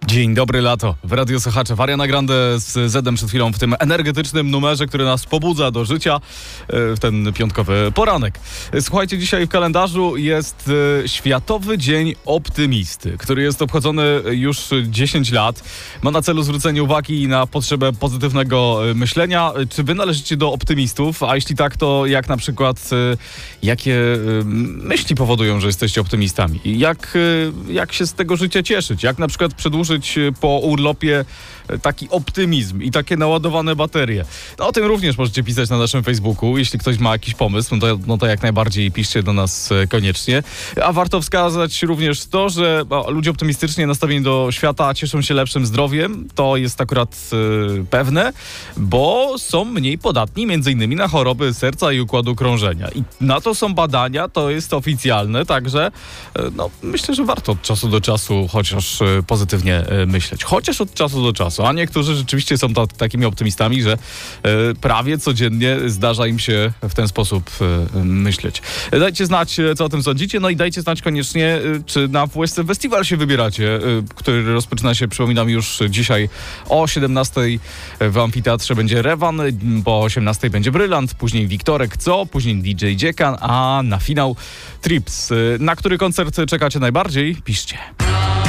Dzień dobry, lato. W Radiu Słuchacze. Ariana Grande z Zedem przed chwilą w tym energetycznym numerze, który nas pobudza do życia w ten piątkowy poranek. Słuchajcie, dzisiaj w kalendarzu jest Światowy Dzień Optymisty, który jest obchodzony już 10 lat. Ma na celu zwrócenie uwagi na potrzebę pozytywnego myślenia. Czy wy należycie do optymistów? A jeśli tak, to jak na przykład, jakie myśli powodują, że jesteście optymistami? Jak się z tego życia cieszyć? Jak na przykład przedłużyć po urlopie taki optymizm i takie naładowane baterie? No, o tym również możecie pisać na naszym Facebooku. Jeśli ktoś ma jakiś pomysł, no to jak najbardziej piszcie do nas koniecznie. A warto wskazać również to, że ludzie optymistycznie nastawieni do świata cieszą się lepszym zdrowiem. To jest akurat pewne, bo są mniej podatni m.in. na choroby serca i układu krążenia. I na to są badania, to jest oficjalne, także myślę, że warto od czasu do czasu chociaż pozytywnie myśleć. Chociaż od czasu do czasu. A niektórzy rzeczywiście są takimi optymistami, że prawie codziennie zdarza im się w ten sposób myśleć. Dajcie znać, co o tym sądzicie, no i dajcie znać koniecznie, czy na WSC Festiwal się wybieracie, który rozpoczyna się, przypominam, już dzisiaj o 17:00 w Amfiteatrze będzie Rewan, po 18:00 będzie Brylant, później Wiktorek Co, później DJ Dziekan, a na finał Trips. Na który koncert czekacie najbardziej? Piszcie.